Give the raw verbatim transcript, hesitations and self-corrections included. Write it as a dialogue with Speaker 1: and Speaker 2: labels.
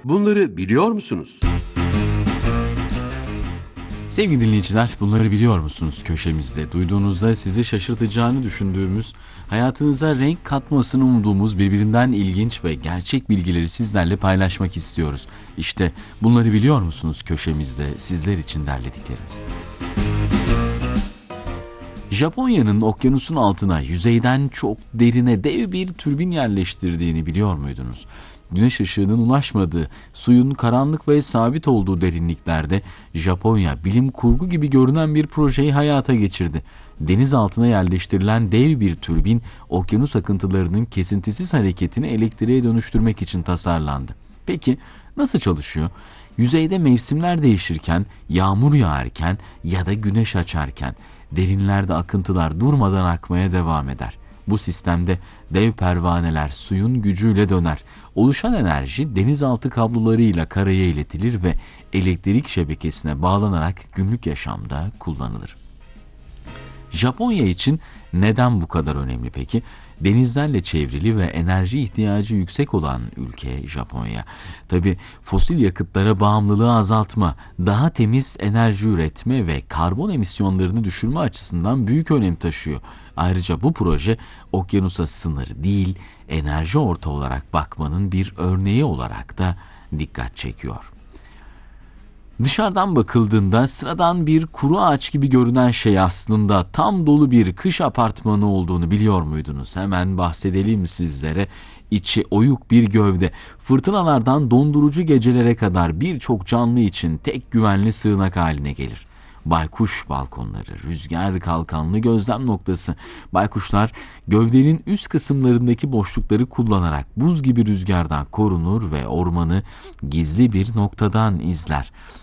Speaker 1: Bunları biliyor musunuz?
Speaker 2: Sevgili dinleyiciler, bunları biliyor musunuz köşemizde? Duyduğunuzda sizi şaşırtacağını düşündüğümüz, hayatınıza renk katmasını umduğumuz birbirinden ilginç ve gerçek bilgileri sizlerle paylaşmak istiyoruz. İşte bunları biliyor musunuz köşemizde sizler için derlediklerimiz. Japonya'nın okyanusun altına yüzeyden çok derine dev bir türbin yerleştirdiğini biliyor muydunuz? Güneş ışığının ulaşmadığı, suyun karanlık ve sabit olduğu derinliklerde Japonya bilim kurgu gibi görünen bir projeyi hayata geçirdi. Deniz altına yerleştirilen dev bir türbin, okyanus akıntılarının kesintisiz hareketini elektriğe dönüştürmek için tasarlandı. Peki nasıl çalışıyor? Yüzeyde mevsimler değişirken, yağmur yağarken ya da güneş açarken derinlerde akıntılar durmadan akmaya devam eder. Bu sistemde dev pervaneler suyun gücüyle döner. Oluşan enerji denizaltı kablolarıyla karaya iletilir ve elektrik şebekesine bağlanarak günlük yaşamda kullanılır. Japonya için neden bu kadar önemli peki? Denizlerle çevrili ve enerji ihtiyacı yüksek olan ülke Japonya. Tabii fosil yakıtlara bağımlılığı azaltma, daha temiz enerji üretme ve karbon emisyonlarını düşürme açısından büyük önem taşıyor. Ayrıca bu proje okyanusa sınır değil, enerji ortağı olarak bakmanın bir örneği olarak da dikkat çekiyor. Dışarıdan bakıldığında sıradan bir kuru ağaç gibi görünen şey aslında tam dolu bir kış apartmanı olduğunu biliyor muydunuz? Hemen bahsedelim sizlere. İçi oyuk bir gövde, fırtınalardan dondurucu gecelere kadar birçok canlı için tek güvenli sığınak haline gelir. Baykuş balkonları, rüzgar kalkanlı gözlem noktası. Baykuşlar gövdenin üst kısımlarındaki boşlukları kullanarak buz gibi rüzgardan korunur ve ormanı gizli bir noktadan izler.